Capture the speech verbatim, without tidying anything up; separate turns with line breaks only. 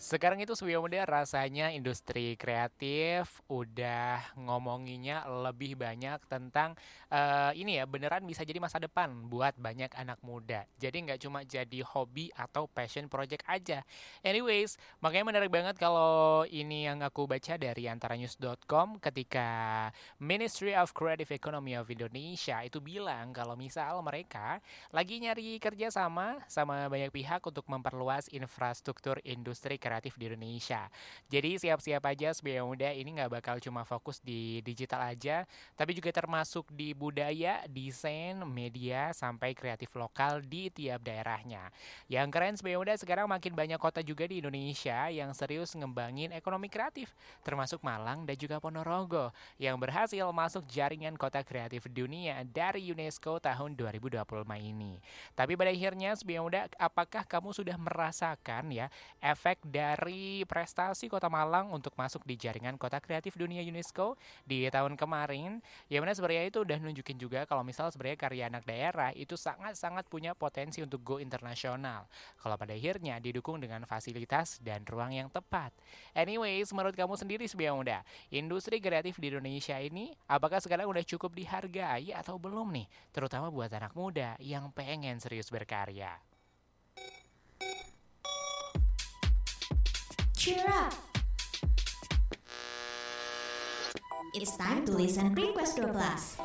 Sekarang itu sebenarnya muda rasanya industri kreatif udah ngomonginnya lebih banyak tentang eh, ini ya beneran bisa jadi masa depan buat banyak anak muda. Jadi nggak cuma jadi hobi atau passion project aja. Anyways, makanya menarik banget kalau ini yang aku baca dari antaranews dot com ketika Ministry of Creative Economy of Indonesia itu bilang kalau misal mereka lagi nyari kerja sama sama banyak pihak untuk memperluas infrastruktur industri kreatif di Indonesia. Jadi siap-siap aja sebagai muda ini nggak bakal cuma fokus di digital aja, tapi juga termasuk di budaya, desain, media, sampai kreatif lokal di tiap daerahnya. Yang keren sebagai muda sekarang makin banyak kota juga di Indonesia yang serius ngembangin ekonomi kreatif, termasuk Malang dan juga Ponorogo yang berhasil masuk jaringan kota kreatif dunia dari UNESCO tahun dua ribu dua puluh lima ini. Tapi pada akhirnya sebagai muda, apakah kamu sudah merasakan ya efek dari prestasi Kota Malang untuk masuk di jaringan kota kreatif dunia UNESCO di tahun kemarin? Ya mana sebenarnya itu udah nunjukin juga kalau misal sebenarnya karya anak daerah itu sangat-sangat punya potensi untuk go internasional. Kalau pada akhirnya didukung dengan fasilitas dan ruang yang tepat. Anyways, menurut kamu sendiri sebagai muda, industri kreatif di Indonesia ini apakah sekarang udah cukup dihargai atau belum nih? Terutama buat anak muda yang pengen serius berkarya.
Cheer up! It's time to listen Request dua belas.